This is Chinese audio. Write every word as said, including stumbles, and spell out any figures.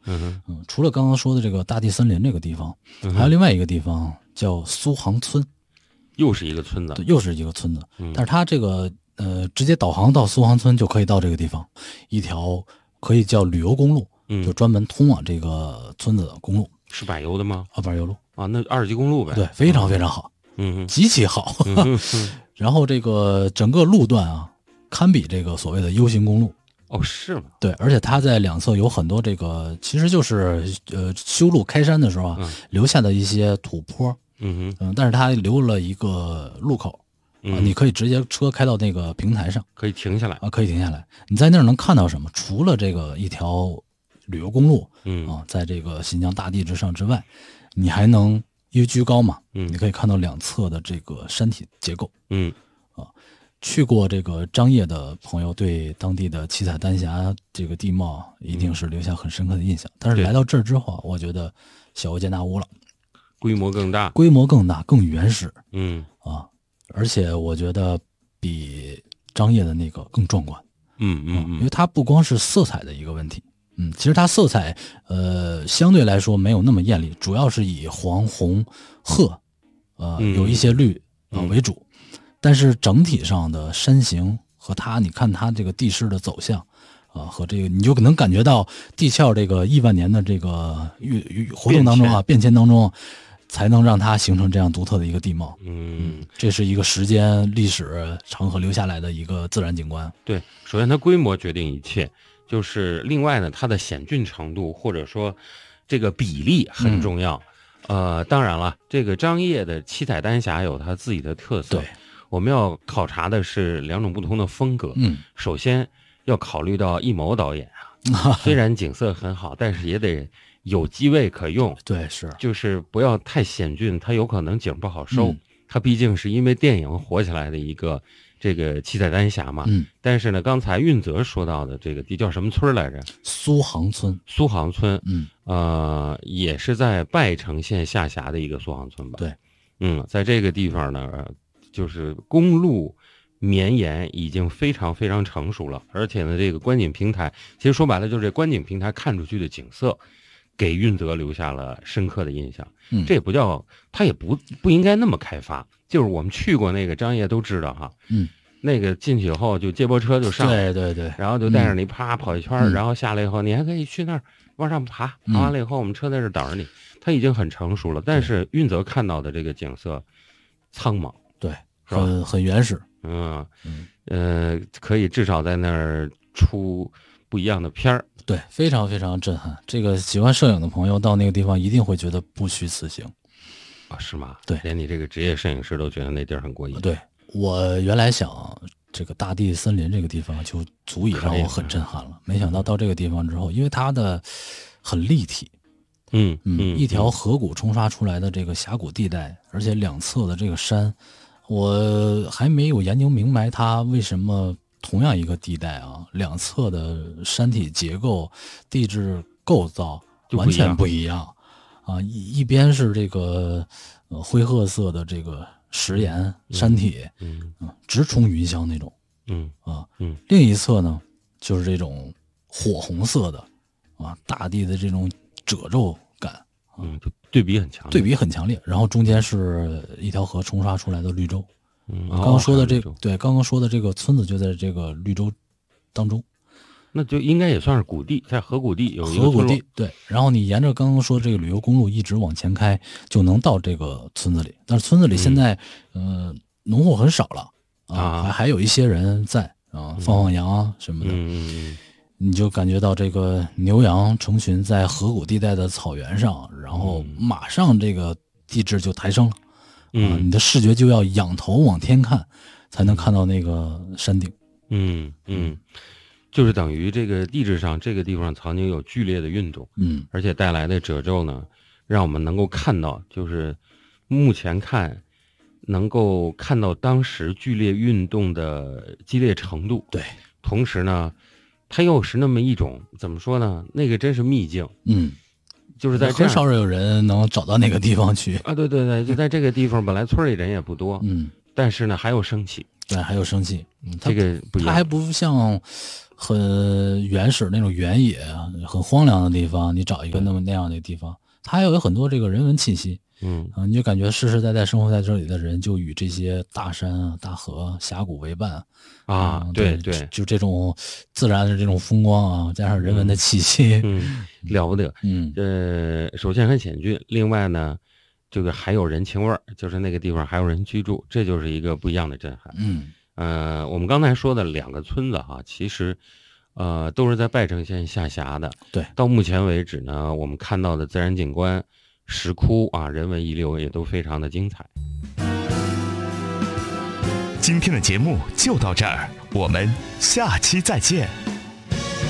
嗯嗯，除了刚刚说的这个大地森林这个地方， 嗯、 还有另外一个地方叫苏杭村， 又是一个村子， 对，又是一个村子。 嗯、 但是它这个呃，直接导航到苏杭村就可以到这个地方，一条可以叫旅游公路， 嗯、 就专门通往这个村子的公路。 是柏油的吗？ 啊，柏油路啊，那二级公路呗。 对，非常非常好， 嗯， 极其好。 嗯、 然后这个整个路段啊，堪比这个所谓的 U 型公路。 哦，是吗？ 对，而且它在两侧有很多这个，其实就是呃修路开山的时候啊， 嗯、 留下的一些土坡。 嗯嗯，但是它留了一个路口。啊，你可以直接车开到那个平台上， 可以停下来啊，可以停下来。你在那儿能看到什么？除了这个一条旅游公路， 嗯啊，在这个新疆大地之上之外，你还能因为居高嘛， 嗯， 你可以看到两侧的这个山体结构， 嗯啊，去过这个张掖的朋友对当地的七彩丹霞这个地貌一定是留下很深刻的印象。但是来到这儿之后，我觉得小巫见大巫了， 规模更大， 规模更大，更原始， 嗯啊。而且我觉得比张掖的那个更壮观， 嗯嗯嗯， 因为它不光是色彩的一个问题，嗯，其实它色彩呃相对来说没有那么艳丽，主要是以黄、红、褐，呃、 嗯、 有一些绿呃为主，但是整体上的山形和它，你看它这个地势的走向，啊、呃、和这个你就能感觉到地壳这个亿万年的这个运运活动当中啊变迁当中。才能让它形成这样独特的一个地貌。 嗯， 这是一个时间、历史长河留下来的一个自然景观。 对，首先它规模决定一切，就是另外呢，它的险峻程度或者说这个比例很重要。嗯、呃，当然了，这个张掖的七彩丹霞有它自己的特色。 对， 我们要考察的是两种不同的风格。 嗯， 首先要考虑到艺谋导演啊，虽然景色很好，但是也得。有机位可用， 对，是， 就是不要太险峻，它有可能景不好收。 嗯、 它毕竟是因为电影火起来的一个这个七彩丹霞嘛。 嗯。 但是呢，刚才运泽说到的这个地叫什么村来着？ 苏杭村。 苏杭村， 嗯， 呃，也是在拜城县下辖的一个苏杭村吧？ 对， 嗯，在这个地方呢，就是公路绵延已经非常非常成熟了，而且呢，这个观景平台，其实说白了就是这观景平台看出去的景色。给运泽留下了深刻的印象， 嗯， 这也不叫，它也不不应该那么开发。就是我们去过那个张掖都知道哈， 嗯， 那个进去以后就接驳车就上， 对对对， 然后就带着你啪跑一圈、 嗯， 然后下来以后你还可以去那儿往上爬，爬完了以后我们车在这等着你。它已经很成熟了，但是运泽看到的这个景色苍茫， 对，很很原始， 嗯呃，可以至少在那儿出不一样的片儿。 对，非常非常震撼。这个喜欢摄影的朋友到那个地方一定会觉得不虚此行啊，是吗？ 对， 连你这个职业摄影师都觉得那地儿很过瘾。 对，我原来想这个大地森林这个地方就足以让我很震撼了，没想到到这个地方之后，因为它的很立体， 嗯嗯，一条河谷冲刷出来的这个峡谷地带，而且两侧的这个山，我还没有研究明白它为什么。同样一个地带啊，两侧的山体结构、地质构造完全不一样啊！一一边是这个呃灰褐色的这个石岩山体， 嗯嗯，直冲云霄那种， 嗯啊嗯， 另一侧呢就是这种火红色的啊，大地的这种褶皱感， 嗯，就对比很强烈， 对比很强烈。然后中间是一条河冲刷出来的绿洲。 嗯， 刚刚说的这个、哦、对，刚刚说的这个村子就在这个绿洲当中， 那就应该也算是谷地，在河谷地有一个河谷地，对。然后你沿着刚刚说这个旅游公路一直往前开，就能到这个村子里。但是村子里现在，嗯、呃，农户很少了啊，还还有一些人在啊，放放羊啊什么的。 嗯嗯， 你就感觉到这个牛羊成群在河谷地带的草原上，然后马上这个地质就抬升了。啊，你的视觉就要仰头往天看，才能看到那个山顶。 嗯嗯，就是等于这个地质上这个地方曾经有剧烈的运动， 嗯， 而且带来的褶皱呢，让我们能够看到，就是目前看能够看到当时剧烈运动的激烈程度。 对， 同时呢，它又是那么一种怎么说呢？那个真是秘境。 嗯。 就是在很少有人能找到那个地方去啊！对对对，就在这个地方，本来村里人也不多， 嗯， 但是呢还有生气， 对，还有生气。嗯，它这个不一样， 它还不像很原始那种原野啊，很荒凉的地方，你找一个那么那样的地方，它还有很多这个人文气息。 嗯啊，你就感觉世世代代生活在这里的人，就与这些大山啊、大河、峡谷为伴啊， 嗯、 对对对， 就这种自然的这种风光啊，加上人文的气息， 嗯，了不得。 嗯呃，首先很险峻，另外呢，这个还有人情味儿，就是那个地方还有人居住，这就是一个不一样的震撼。 嗯呃，我们刚才说的两个村子哈，其实呃都是在拜城县下辖的。 对， 到目前为止呢，我们看到的自然景观、石窟啊、人文遗留也都非常的精彩。 今天的节目就到这儿，我们下期再见。